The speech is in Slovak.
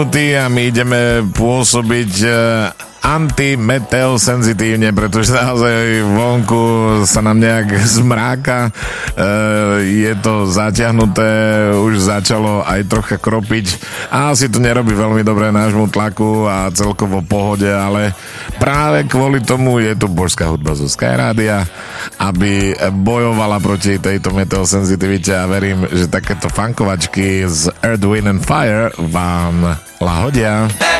A my ideme pôsobiť anti-meteor senzitívne, pretože naozaj vonku sa nám nejak zmráka, je to zatiahnuté, už začalo aj trocha kropiť a asi to nerobí veľmi dobre nášmu tlaku a celkovo pohode, ale práve kvôli tomu je tu božská hudba zo Skyrádia, aby bojovala proti tejto meteosenzitivite a verím, že takéto funkovačky z Earth, Wind and Fire vám lahodia.